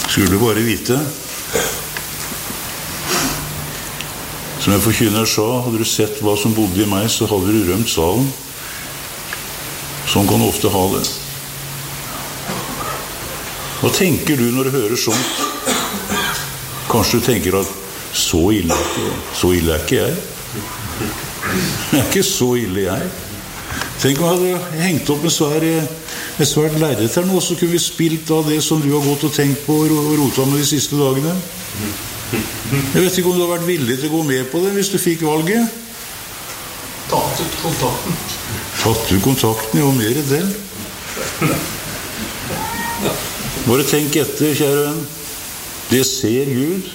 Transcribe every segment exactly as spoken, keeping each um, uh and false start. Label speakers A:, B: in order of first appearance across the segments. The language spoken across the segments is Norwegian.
A: Skulle du bare vite. Som jeg forkynner sa, hadde du sett hva som bodde i meg, så hadde du rømt salen. Sånn kan du ofte ha det. Hva tenker du når du hører sånt? Kanskje du tenker at så ille er ikke, så ille er ikke jeg. Det er ikke så ille jeg. Tenk om jeg hadde hengt opp en svær, en svært lerret her nå, så kunne vi spilt av det som du har gått og tenkt på og rotet med de siste dagene. Jeg vet ikke om du har vært villig til å gå med på det hvis du fikk valget.
B: Tatt ut kontakten.
A: Tatt ut kontakten, jo mer enn den. Bare tenk etter, kjære venn. Det ser Gud.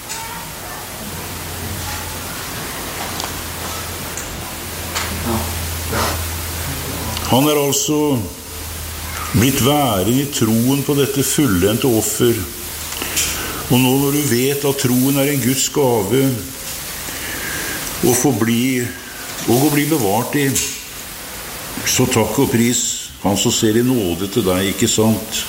A: Han er altså blitt værende i troen på dette fullendte offer. Og nå når du vet at troen er en Guds gave, og får bli, og å bli bevart i, så takk og pris han som ser i nåde til deg, ikke sant?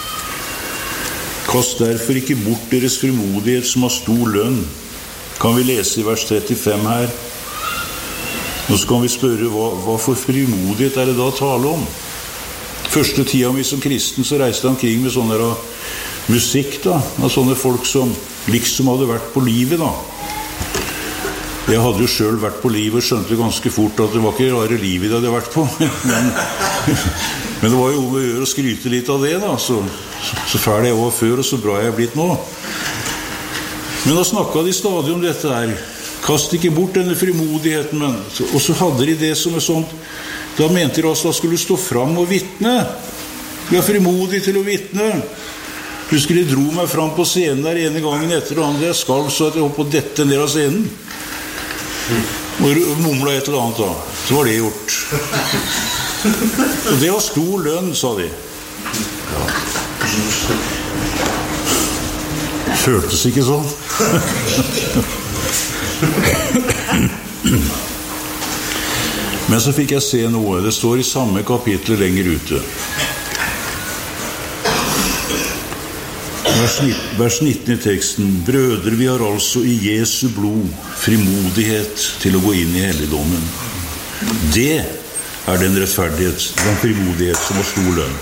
A: Kast derfor ikke bort deres frimodighet som har stor lønn. Kan vi lese i vers trettifem her? Nå skal vi spørre, hva, hva for frimodighet er det da å tale om? Første tida vi som kristen, så reiste han kring med sånne da, musikk da, av sånne folk som liksom hadde vært på livet da. Jeg hadde jo selv vært på livet og skjønte ganske fort at det var ikke rare livet jeg hadde vært på. Men, men det var jo å gjøre å skryte litt av det da, så, så fæl jeg var før og så bra jeg er blitt nå. Men da snakket de stadig om dette her. Kast ikke bort denne frimodigheten, men og så hadde de det som er sånt. Da mente de altså at skulle stå fram og vittne. Vi er frimodig til å vittne. Husker de dro meg fram på scenen der ene gangen etter og andre. Jeg skalv så at jeg holdt på å dette ned av scenen. Og mumla et eller annet da. Så var det gjort. Og det var stor lønn, sa de. Ja. Føltes ikke sånn. Men så fikk jeg se noe. Det står i samme kapittel lenger ute. Vers nitten i teksten. Brødre, vi har altså i Jesu blod frimodighet til å gå inn i helligdommen. Det er den rettferdighet, den frimodighet som har stor lønn.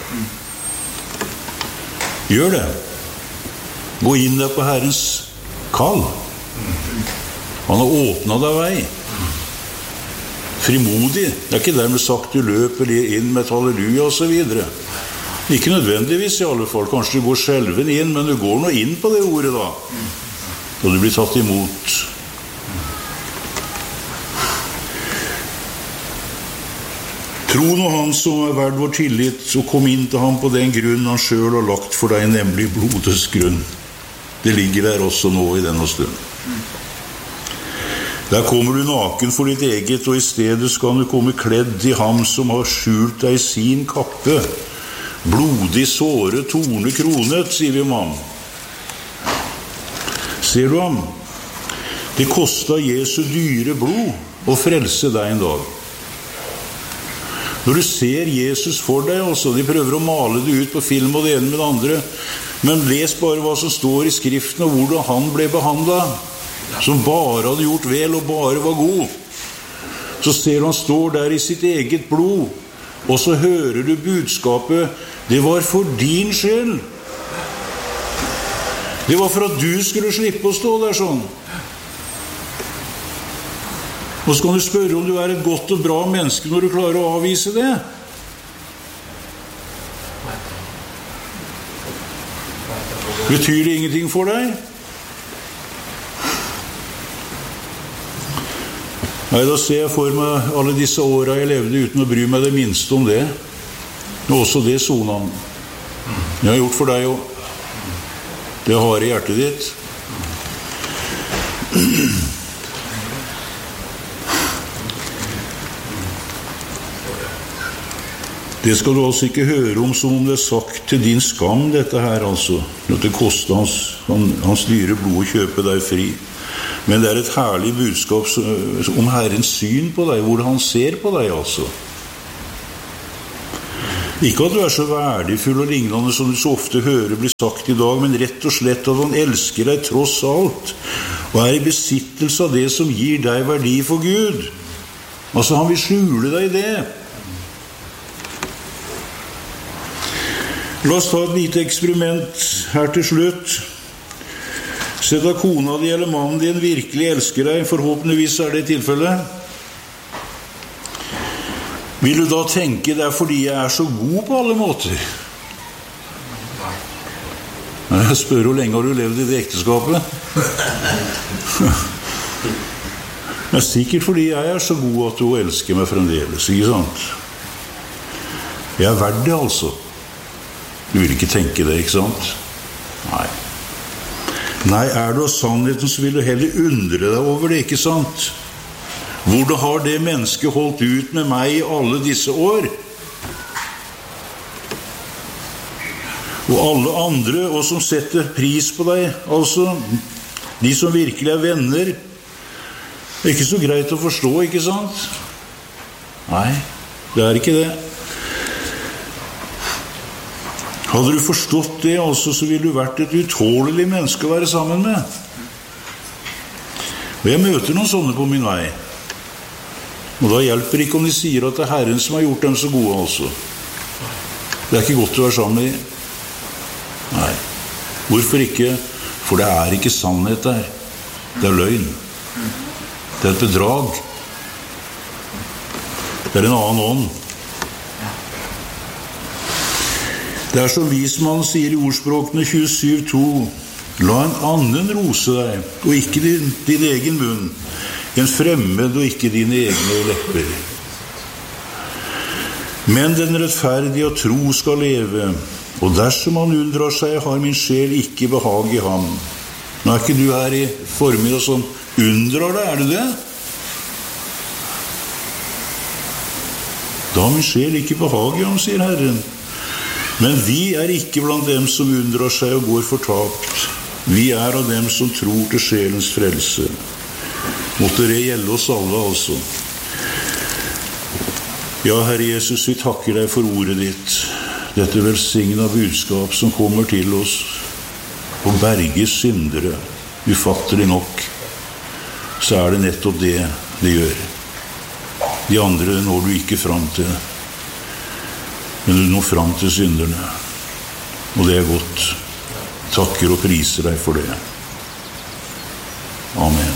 A: Gjør det. Gå inn der på Herrens kall. Han har åpnet deg vei. Frimodig. Det er ikke dermed sagt du løper inn med et halleluja og så videre. Ikke nødvendigvis i alle fall. Kanskje du går skjelven inn, men du går nå inn på det ordet da. Og du blir tatt imot. Tro nå han som er verd vår tillit, så kom inn til ham på den grunn han selv har lagt for deg, nemlig blodets grunn. Det ligger der også nå i denne stund. Der kommer du naken for ditt eget, og i stedet skal du komme kledd i ham som har skjult deg sin kappe. Blodig såre, torne kronet, sier vi om ham. Ser du ham? Det kostet Jesu dyre blod å frelse deg en dag. Når du ser Jesus for deg også, de prøver å male det ut på film og det ene med det andre, men les bare hva som står i skriften og hvordan han ble behandlet. Som bare hadde gjort vel og bare var god. Så ser du han står der i sitt eget blod, og så hører du budskapet, det var for din skyld. Det var for at du skulle slippe å stå der sånn. Og så kan du spørre om du er et godt og bra menneske når du klarer å avvise det. Betyr det ingenting for deg? Nei, da ser jeg for meg alle disse årene jeg levde uten å bry meg det minste om det. Og også det sonen. Jeg har gjort for deg jo. Det har i hjertet ditt. Det skal du altså ikke høre om som om det er sagt til din skam, dette her altså. At det koster hans, han, hans dyre blod å kjøpe deg fri. Men det er et herlig budskap om Herrens syn på deg, hvordan han ser på deg altså. Ikke at du er så verdifull og lignende som du så ofte hører bli sagt i dag, men rett og slett at han elsker deg tross alt, og er i besittelse av det som gir deg verdi for Gud. Altså, han vil skjule deg i det. La oss ta et lite eksperiment her til slutt. Sett at kona di eller mannen din virkelig elsker deg, forhåpentligvis er det tilfellet. Vil du da tenke det er fordi jeg er så god på alle måter? Jeg spør hvor lenge har du levd i det ekteskapet? Det er sikkert fordi jeg er så god at du elsker meg fremdeles, ikke sant? Jeg er verdt det altså. Du vil ikke tenke det, ikke sant? Nei. Nei, er du av sannheten, så vil du heller undre deg over det, ikke sant? Hvordan har det mennesket holdt ut med meg i alle disse år? Og alle andre, og som setter pris på deg, altså, de som virkelig er venner, det er ikke så greit å forstå, ikke sant? Nei, det er ikke det. Hadde du forstått det, altså, så ville du vært et utålelig menneske å være sammen med. Og jeg møter noen sånne på min vei. Og da hjelper ikke om de sier at det er Herren som har gjort dem så gode, altså. Det er ikke godt å være sammen med. Nei. Hvorfor ikke? For det er ikke sannhet der. Det er løgn. Det er et bedrag. Det er en annen ånd. Det er som vismannen sier i ordspråkene tjuesju to. La en annen rose deg, og ikke din, din egen munn. En fremmed og ikke dine egne lepper. Men den rettferdige og tro skal leve, og dersom han unndrar seg, har min sjel ikke behag i ham. Nå er ikke du her i formiddag som unndrar deg, er det det? Da har min sjel ikke behag i ham, sier Herren. Men vi er ikke blant dem som unndrar seg og går fortapt. Vi er av dem som tror til sjelens frelse. Måtte det gjelde oss alle, altså. Ja, Herre Jesus, vi takker deg for ordet ditt. Dette velsigna budskap som kommer til oss og berger syndere, ufattelig nok. Så er det nettopp det det gjør. De andre når du ikke fram til, men du når fram til synderne. Og det er godt. Takker og priser deg for det. Amen.